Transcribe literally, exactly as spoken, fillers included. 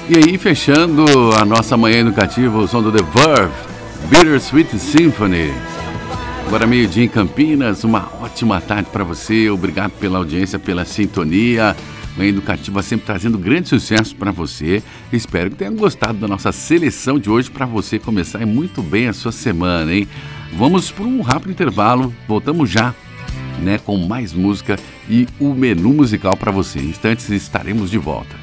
E aí, fechando a nossa manhã educativa, o som do The Verve, Bittersweet Symphony. Agora meio-dia em Campinas, uma ótima tarde para você, obrigado pela audiência, pela sintonia. Manhã Educativa sempre trazendo grande sucesso para você. Espero que tenha gostado da nossa seleção de hoje para você começar muito bem a sua semana, hein? Vamos para um rápido intervalo, voltamos já, né, com mais música e o menu musical para você. Em instantes estaremos de volta.